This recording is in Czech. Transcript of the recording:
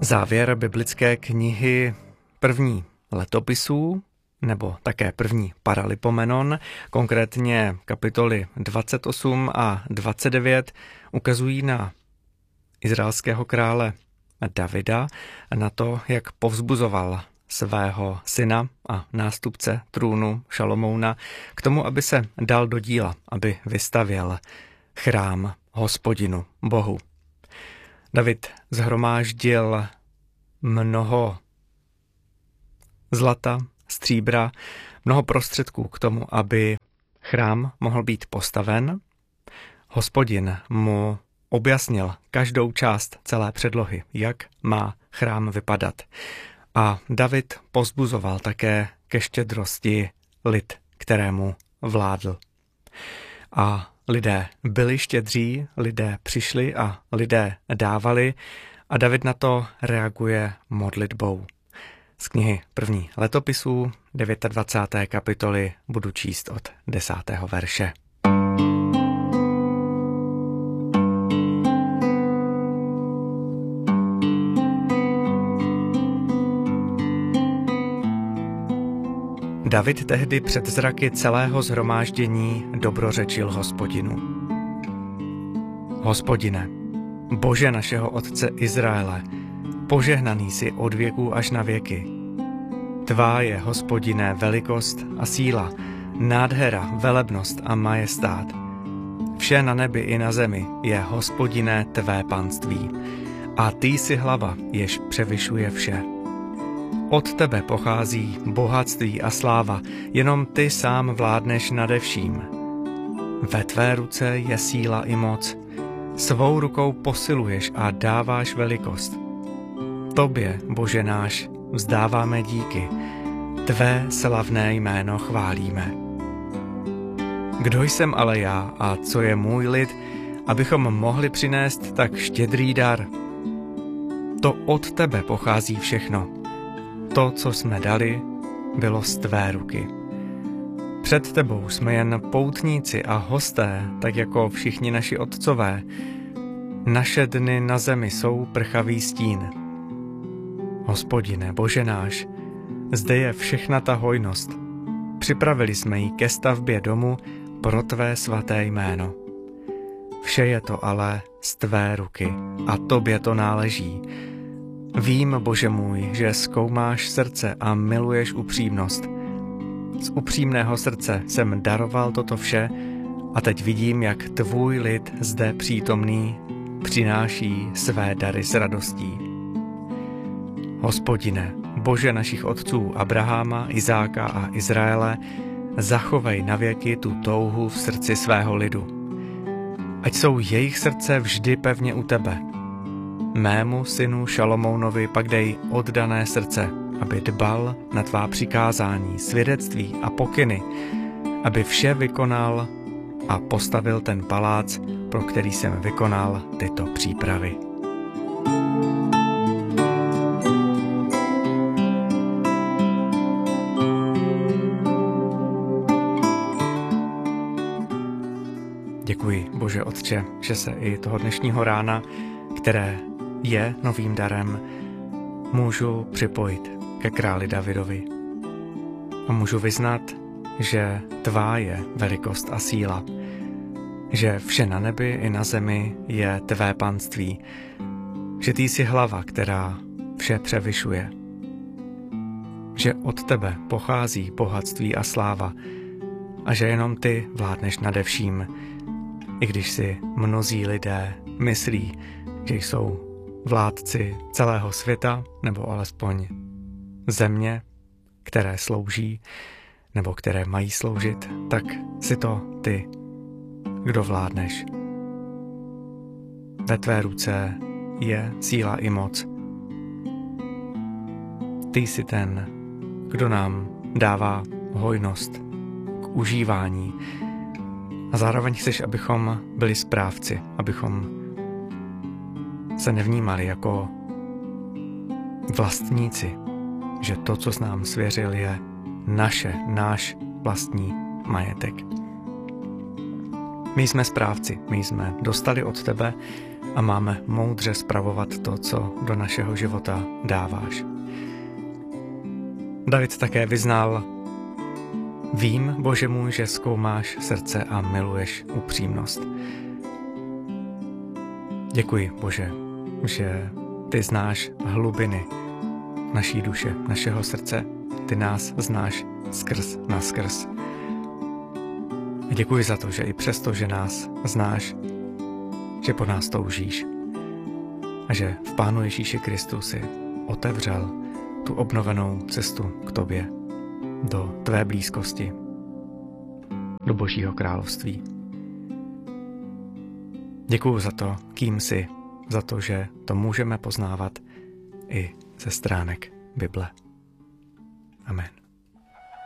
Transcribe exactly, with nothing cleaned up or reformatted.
Závěr biblické knihy první letopisů, nebo také první Paralipomenon, konkrétně kapitoly dvacet osm a dvacet devět, ukazují na izraelského krále Davida, na to, jak povzbuzoval svého syna a nástupce trůnu Šalomouna k tomu, aby se dal do díla, aby vystavěl chrám Hospodinu, Bohu. David shromáždil mnoho zlata, stříbra, mnoho prostředků k tomu, aby chrám mohl být postaven. Hospodin mu objasnil každou část celé předlohy, jak má chrám vypadat. A David povzbuzoval také ke štědrosti lid, kterému vládl. A lidé byli štědří, lidé přišli a lidé dávali a David na to reaguje modlitbou. Z knihy první letopisů dvacáté deváté kapitoly budu číst od desátého verše. David tehdy před zraky celého shromáždění dobrořečil Hospodinu. Hospodine, Bože našeho otce Izraele, požehnaný jsi od věků až na věky. Tvá je, Hospodine, velikost a síla, nádhera, velebnost a majestát. Vše na nebi i na zemi je, Hospodine, tvé panství. A ty jsi hlava, jež převyšuje vše. Od tebe pochází bohatství a sláva, jenom ty sám vládneš nade vším. Ve tvé ruce je síla i moc, svou rukou posiluješ a dáváš velikost. Tobě, Bože náš, vzdáváme díky, tvé slavné jméno chválíme. Kdo jsem ale já a co je můj lid, abychom mohli přinést tak štědrý dar? To od tebe pochází všechno. To, co jsme dali, bylo z tvé ruky. Před tebou jsme jen poutníci a hosté, tak jako všichni naši otcové. Naše dny na zemi jsou prchavý stín. Hospodine, Bože náš, zde je všechna ta hojnost. Připravili jsme ji ke stavbě domu pro tvé svaté jméno. Vše je to ale z tvé ruky a tobě to náleží. Vím, Bože můj, že zkoumáš srdce a miluješ upřímnost. Z upřímného srdce jsem daroval toto vše a teď vidím, jak tvůj lid zde přítomný přináší své dary s radostí. Hospodine, Bože našich otců Abraháma, Izáka a Izraele, zachovej navěky tu touhu v srdci svého lidu. Ať jsou jejich srdce vždy pevně u tebe. Mému synu Šalomounovi pak dej oddané srdce, aby dbal na tvá přikázání, svědectví a pokyny, aby vše vykonal a postavil ten palác, pro který jsem vykonal tyto přípravy. Děkuji, Bože Otče, že se i toho dnešního rána, které je novým darem, můžu připojit ke králi Davidovi. A můžu vyznat, že tvá je velikost a síla, že vše na nebi i na zemi je tvé panství, že ty jsi hlava, která vše převyšuje, že od tebe pochází bohatství a sláva a že jenom ty vládneš nade vším, i když si mnozí lidé myslí, že jsou vládci celého světa, nebo alespoň země, které slouží, nebo které mají sloužit, tak si to ty, kdo vládneš. Ve tvé ruce je síla i moc. Ty jsi ten, kdo nám dává hojnost k užívání a zároveň chceš, abychom byli správci, abychom se nevnímali jako vlastníci, že to, co jsi nám svěřil, je naše, náš vlastní majetek. My jsme správci, my jsme dostali od tebe a máme moudře spravovat to, co do našeho života dáváš. David také vyznal: Vím, Bože můj, že zkoumáš srdce a miluješ upřímnost. Děkuji, Bože, že ty znáš hlubiny naší duše, našeho srdce. Ty nás znáš skrz naskrz. Děkuji za to, že i přesto, že nás znáš, že po nás toužíš a že v Pánu Ježíši Kristu si otevřel tu obnovenou cestu k tobě, do tvé blízkosti, do Božího království. Děkuji za to, kým jsi, za to, že to můžeme poznávat i ze stránek Bible. Amen.